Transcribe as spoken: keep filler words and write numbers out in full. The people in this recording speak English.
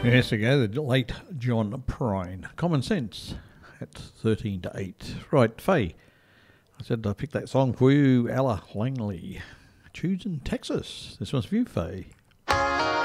Yes, ago, the late John Prine. Common Sense at thirteen to eight. Right, Faye, I said I picked that song for you, Ella Langley. Choosing Texas. This one's for you, Faye.